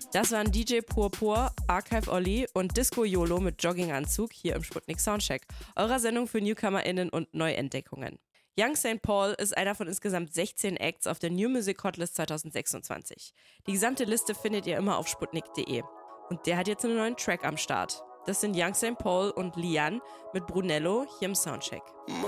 Das waren DJ Purpur, Archive Olli und Disco YOLO mit Jogginganzug hier im Sputnik Soundcheck, eurer Sendung für NewcomerInnen und Neuentdeckungen. Young St. Paul ist einer von insgesamt 16 Acts auf der New Music Hotlist 2026. Die gesamte Liste findet ihr immer auf sputnik.de. Und der hat jetzt einen neuen Track am Start. Das sind Young St. Paul und Lian mit Brunello hier im Soundcheck.